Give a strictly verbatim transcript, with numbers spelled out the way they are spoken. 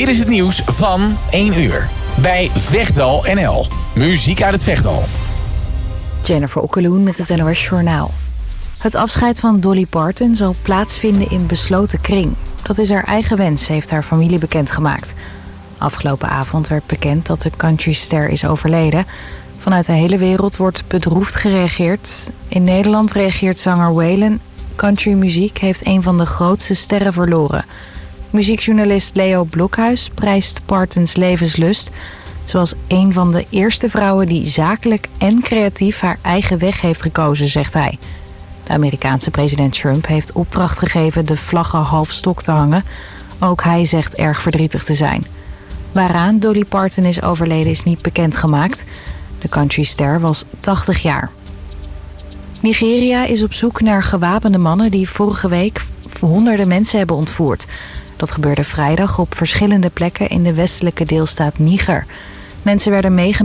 Dit is het nieuws van één uur. Bij Vechtdal N L. Muziek uit het Vechtdal. Jennifer Okkeloen met het N O S Journaal. Het afscheid van Dolly Parton zal plaatsvinden in besloten kring. Dat is haar eigen wens, heeft haar familie bekendgemaakt. Afgelopen avond werd bekend dat de countryster is overleden. Vanuit de hele wereld wordt bedroefd gereageerd. In Nederland reageert zanger Waylon. Countrymuziek heeft een van de grootste sterren verloren. Muziekjournalist Leo Blokhuis prijst Partons levenslust. Zoals een van de eerste vrouwen die zakelijk en creatief haar eigen weg heeft gekozen, zegt hij. De Amerikaanse president Trump heeft opdracht gegeven de vlaggen half stok te hangen. Ook hij zegt erg verdrietig te zijn. Waaraan Dolly Parton is overleden is niet bekendgemaakt. De countryster was tachtig jaar. Nigeria is op zoek naar gewapende mannen die vorige week honderden mensen hebben ontvoerd. Dat gebeurde vrijdag op verschillende plekken in de westelijke deelstaat Niger. Mensen werden meegenomen